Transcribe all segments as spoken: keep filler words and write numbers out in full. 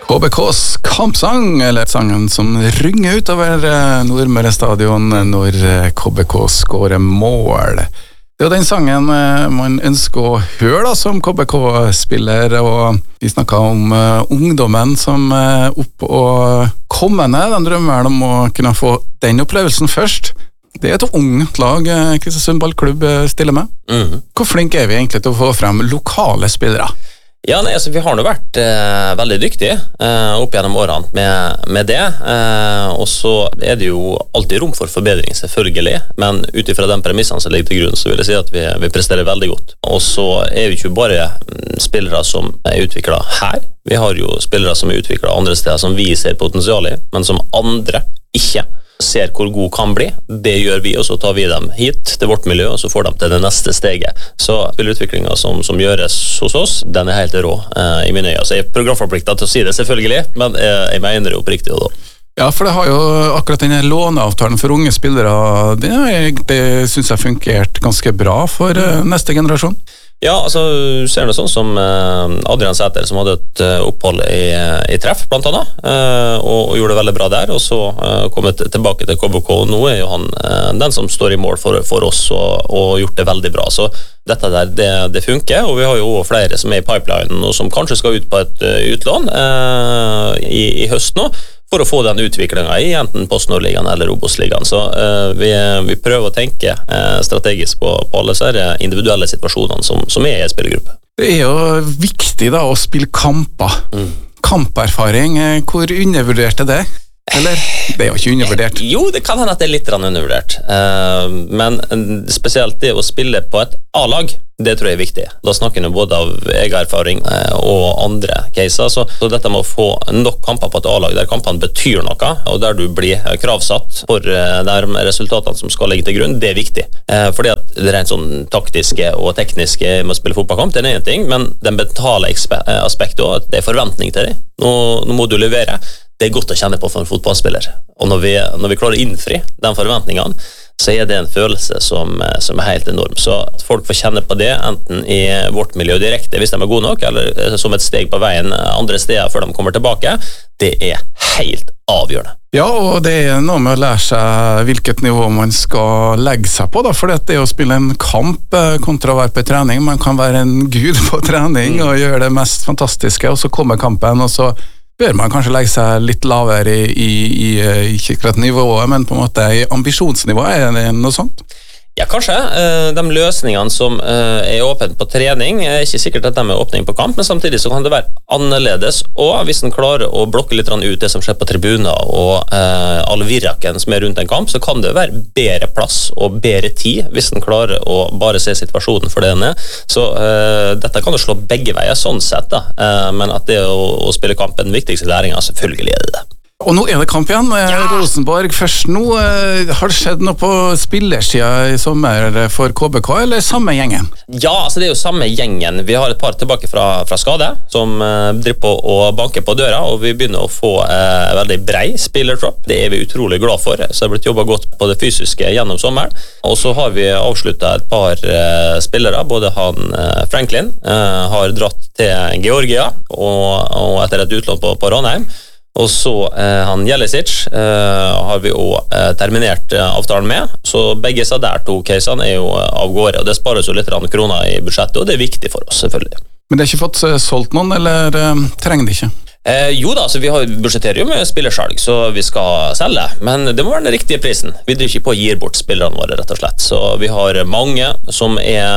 K B K's kampsang, eller sangen som rynger utover Nordmøre stadion når K B K skårer mål. Det er jo den sangen man ønsker å høre da, som K B K-spiller, og vi snakket om uh, ungdommen som er uh, opp og kommende. De drømmer om å kunne få den opplevelsen først. Det er et ungt lag Kristiansund ballklubb stiller med. Mm. Hvor flink er vi egentlig til å få frem lokale spillere? Ja, nei, altså Vi har nå vært eh, veldig dyktige eh, opp gjennom årene med, med det, eh, og så er det jo alltid rom for forbedring, selvfølgelig, men ut ifra den premissene som ligger til grunn, så vil jeg si at vi, vi presterer veldig godt. Og så er vi ikke bare spillere som er utviklet her, vi har jo spillere som er utviklet andre steder som vi ser potensial i, men som andre ikke ser hvor god kan bli. Det gjør vi, og så tar vi dem hit til vårt miljø, og så får de til det neste steget. Så spillutviklingen som, som gjøres hos oss, den er helt rå eh, i mine øyne. Så jeg er programforpliktet til å si det, selvfølgelig, men eh, jeg mener det oppriktig da. Ja, for det har jo akkurat denne låneavtalen for unge spillere, det, det synes jeg fungert ganske bra for eh, neste generasjon. Ja, altså, du ser det sånn som uh, Adrian Sæter, som hadde et uh, opphold i, i treff, blant annet, uh, og, og gjorde det veldig bra der, og så uh, kommet tilbake til K B K. Nå er jo han uh, den som står i mål for, for oss, og, og gjort det veldig bra. Så dette der, det, det funker, og vi har jo flere som er i pipelinen, og som kanskje skal ut på et uh, utlån uh, i, i høst nå, for å få den utviklingen i enten Post-Nord-ligaen eller Obos-ligaen. Så uh, vi, vi prøver å tenke uh, strategisk på, på alle disse individuelle situasjonene som, som er i en spillergruppe. Det er jo viktig da å spille kamper. Mm. Kamperfaring, hvor undervurdert er det? Eller? Det er jo ikke undervurdert. Jo, det kan hende at det er litt undervurdert. Uh, men spesielt det å spille på et A-lag, det tror jeg er viktig. Da snakker vi både av egen erfaring uh, og andre caser. Så, så dette med å få nok kamper på et A-lag, der kampene betyr noe, og der du blir kravsatt for uh, de resultatene som skal ligge til grunn, det er viktig. Uh, fordi at det rent sånn taktiske og tekniske med å spille fotballkamp, det er en ting, men den mentale aspektet også, det er forventning til deg. Nå, nå må du levere. Det er godt å kjenne på for en fotballspiller. Og når vi, når vi klarer å innfri de forventningene, så er det en følelse som, som er helt enorm. Så at folk får kjenne på det, enten i vårt miljø direkte, hvis de er gode nok, eller som et steg på veien andre steder før de kommer tilbake, det er helt avgjørende. Ja, og det er noe med å lære seg hvilket nivå man skal legge seg på, da, for det er å spille en kamp kontra å være på trening. Man kan være en gud på trening og gjøre det mest fantastiske, og så kommer kampen, og så bør man kanskje legge seg litt lavere i, i, i, i ikke akkurat nivået, men på en måte i ambisjonsnivået, er det noe sånt? Ja, kanskje. De løsningene som er åpent på trening, er ikke sikkert at de er åpning på kamp, men samtidig så kan det være annerledes, og hvis den klarer å blokke litt ut det som skjer på tribuner og alle virraken som er rundt en kamp, så kan det være bedre plass og bedre tid hvis den klarer å bare se situasjonen for det den er. Så uh, dette kan jo slå begge veier sånn sett, da. Uh, men at det å, å spille kamp er den viktigste læringen, selvfølgelig er det det. Og nå er det kamp igjen. Ja. Rosenborg først nå. Har det skjedd noe på spillersiden i sommer for K B K, eller samme gjengen? Ja, altså det er jo samme gjengen. Vi har et par tilbake fra, fra skade, som uh, driver på å banke på døra, og vi begynner å få uh, veldig brei spillertropp. Det er vi utrolig glad for, så det har blitt jobbet godt på det fysiske gjennom sommeren. Og så har vi avsluttet et par uh, spillere, både han uh, Franklin uh, har dratt til Georgia, og, og etter et utlån på, på Ranheim. Og så eh, han Jelisic eh, har vi også eh, terminert eh, avtalen med, så begge så der to casene er jo eh, av gårde, og det spares jo litt kroner i budsjettet, og det er viktig for oss, selvfølgelig. Men det har ikke fått uh, solgt noen, eller uh, trenger det ikke? Eh, jo da, så vi har budsjetterer jo med spillersalg, så vi skal selge, men det må være den riktige prisen. Vi driver ikke på å gi bort spillerne våre, rett og slett. Så vi har mange som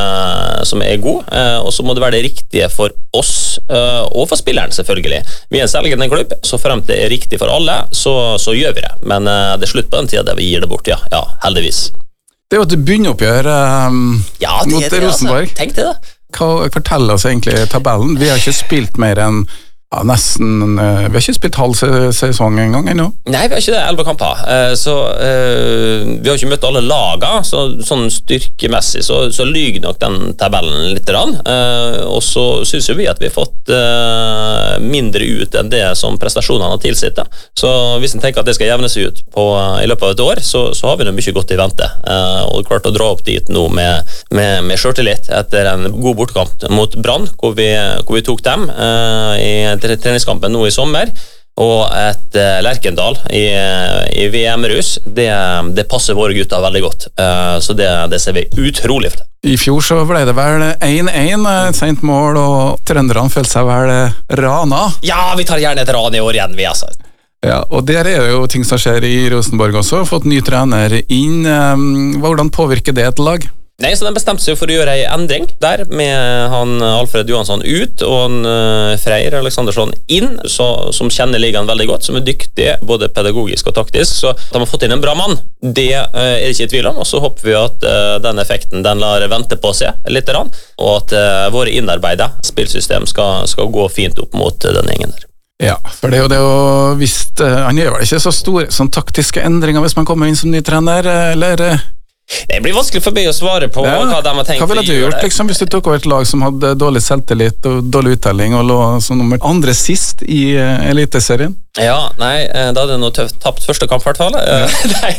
er, som er gode, eh, og så må det være det riktige for oss, eh, og for spilleren selvfølgelig. Vi er en selgende klubb, så frem til det er riktig for alle, så, så gjør vi det. Men eh, det er slutt på den tiden der vi gir det bort, ja, ja heldigvis. Det er jo et begynneroppgjør um, ja, det mot er det, Rosenborg. Altså. Tenk det da. Hva forteller oss egentlig tabellen? Vi har ikke spilt mer enn Ja, nesten, uh, vi har ikke spilt halv sesong en gang ennå. Nei, vi har ikke det, elleve kamper. Uh, så uh, vi har ikke møtt alle laga, så sånn styrkemessig så, så lyger nok den tabellen litt. Uh, og så synes jo vi at vi har fått uh, mindre ut enn det som prestasjonene har tilsitt. Så hvis en tenker at det skal jevne seg ut på, uh, i løpet av et år, så, så har vi det mye godt i vente. Uh, og klart å dra opp dit nå med, med, med skjørtelit etter en god bortkamp mot Brann, hvor vi, hvor vi tok dem uh, i treningskampen nå i sommer, og et uh, Lerkendal i, i V M-rus, det, det passer våre gutter veldig godt. Uh, så det, det ser vi utrolig for. I fjor så ble det vel én én, et sent mål, og trønderne følte seg vel rana. Ja, vi tar gjerne et ran i år igjen, vi altså. Ja, og der er det jo ting som skjer i Rosenborg også, fått ny trener inn. Hvordan påvirker det et lag? Nei, så de bestemte seg for å gjøre en endring der, med han Alfred Johansson ut, og han uh, Freyr Aleksandersson inn, så, som kjenner ligaen veldig godt, som er dyktig, både pedagogisk og taktisk, så de har fått inn en bra mann. Det uh, er det ikke i tvil om, og så håper vi at uh, den effekten, den lar vente på seg litt, og at uh, våre innarbeidede spillsystem skal, skal gå fint opp mot uh, den gjengen der. Ja, for det er jo det å visst, uh, han gjør vel ikke så store sånn taktiske endringer hvis man kommer inn som ny trener, eller... Det blir vanskelig for meg å svare på ja, hva de har tenkt. Hva ville du gjort liksom, hvis du tok over et lag som hadde dårlig selvtillit og dårlig uttelling og lå som nummer andre sist i uh, eliteserien? Ja, nei, da hadde jeg noe tøft, tapt første kamp i hvert fall. Ja. nei.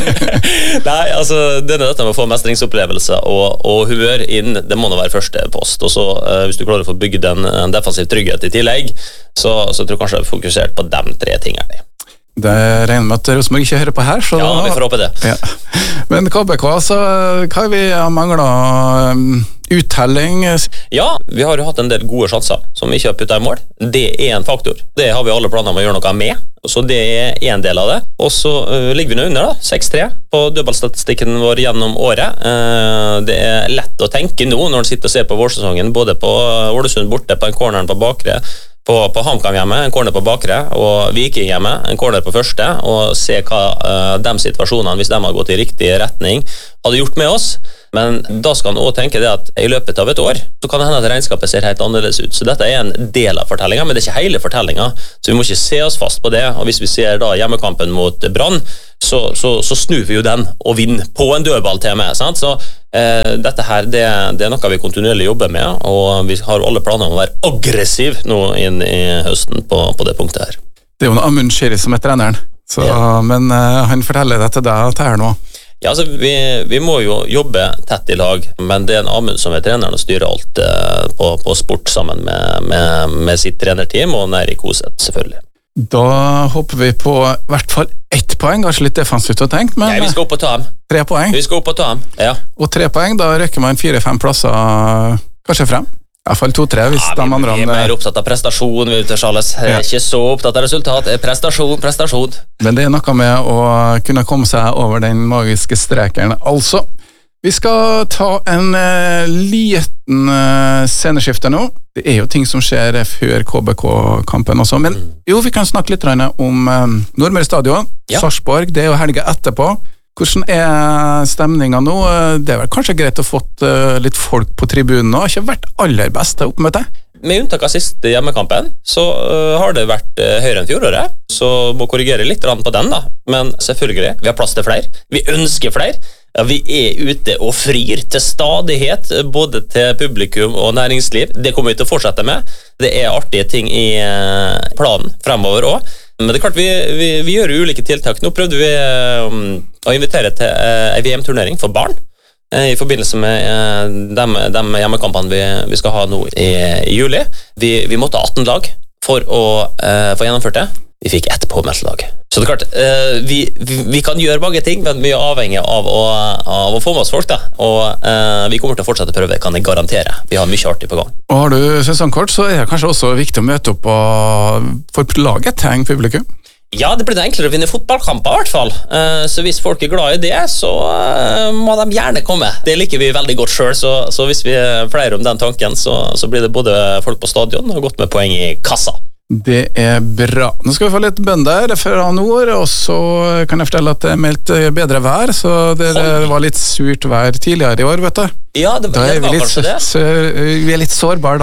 nei, altså det er dette med å få mestringsopplevelse og, og humør inn, det må nå være første post, og så uh, hvis du klarer å få bygget en, en defensiv trygghet i tillegg, så, så tror jeg kanskje jeg er fokusert på de tre tingene. Det regner med at Rosenborg ikke hører på her, så ja, vi får håpe det. Ja. Men K B K, altså, hva har vi manglet? Um, uttelling? Ja, vi har jo hatt en del gode sjanser som vi ikke har puttet i mål. Det er en faktor. Det har vi alle planer om å gjøre noe med, så det er en del av det. Og så uh, ligger vi nå under da, seks tre på dødballstatistikken vår gjennom året. Uh, det er lett å tenke nå når man sitter og ser på vårsesongen, både på Ålesund borte, på en corneren på bakre, på, på HamKam hjemme, en corner på bakre, og Viking hjemme, en corner på første, og se hva uh, de situasjonene, hvis de har gått i riktig retning, hadde gjort med oss. Men da skal man også tenke det at i løpet av et år, så kan det hende at regnskapet ser helt annerledes ut. Så dette er en del av fortellingen, men det er ikke hele fortellingen, så vi må ikke se oss fast på det. Og hvis vi ser da hjemmekampen mot Brann, så, så, så snur vi jo den og vinner på en dødball til meg, sant? Så eh, dette her, det, det er noe vi kontinuerlig jobber med, og vi har alle planer om å være aggressiv nå inn i høsten på, på det punktet her. Det er jo en Amund Shiri som er treneren, så, ja. men uh, han forteller det til deg til her nå. Ja, altså, vi, vi må jo jobbe tett i lag, men det er en Amund som er treneren og styrer alt uh, på, på sport sammen med, med, med sitt trenerteam, og Eirik Hoseth selvfølgelig. Da håper vi på i hvert fall ett poeng, kanskje litt defensivt å tenke, men... Nei, vi skal opp og ta dem. Tre poeng? Vi skal opp og ta dem, ja. Og tre poeng, da røkker man fire-fem plasser kanskje frem. I hvert fall to-tre, hvis ja, de vi, andre... Vi er mer opptatt av prestasjon, vi vet, Charles. Ja. Ikke så opptatt av resultat, prestasjon, prestasjon. Men det er noe med å kunne komme seg over den magiske streken. Altså, vi skal ta en uh, liten uh, sceneskifte nå. Det er jo ting som skjer før K B K-kampen også, men jo, vi kan snakke litt om um, Nordmøre Stadion, ja. Sarpsborg, det er jo helga etterpå. Hvordan er stemningen nå? Det er vel kanskje greit å få uh, litt folk på tribunen nå, har ikke vært aller beste oppmøte? Med unntak av siste hjemmekampen, så uh, har det vært uh, høyere enn fjoråret, så må korrigere litt på den da, men selvfølgelig, vi har plass til flere, vi ønsker flere, ja, vi er ute og frir til stadighet, både til publikum og næringsliv, det kommer vi til å fortsette med, det er artige ting i uh, planen fremover også, men det er klart vi, vi, vi gjør ulike tiltak. Nå prøvde vi um, å invitere til uh, en V M-turnering for barn uh, i forbindelse med uh, de, de hjemmekampene vi, vi skal ha nå i, i juli. Vi, vi måtte ha atten lag for å uh, få gjennomført det. Vi fikk ett påmeldt lag. Så det er klart, uh, vi, vi, vi kan gjøre mange ting, men vi er avhengig av å, av å få med oss folk da. Og uh, vi kommer til å fortsette å prøve, kan jeg garantere. Vi har mye artig på gang. Og har du sesongkort, så er det kanskje også viktig å møte opp og for laget til publikum? Ja, det blir det enklere å vinne fotballkamper i hvert fall. Uh, så hvis folk er glad i det, så uh, må de gjerne komme. Det liker vi veldig godt selv, så, så hvis vi pleier om den tanken, så, så blir det både folk på stadion og godt med poeng i kassa. Det er bra. Nå skal vi få litt bønder fra nord, og så kan jeg fortelle at det er meldt bedre vær, så det, det var litt surt vær tidligere i år, vet du. Ja, det, da er det var vi litt, kanskje det. Så, vi er litt sårbare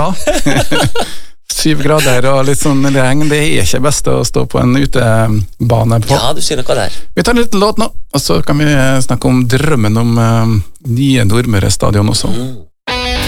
da. Syv grader og litt sånn regn, det er ikke best å stå på en utebane på. Ja, du sier noe der. Vi tar en liten låt nå, og så kan vi snakke om drømmen om uh, nye Nordmøre Stadion også. Mm.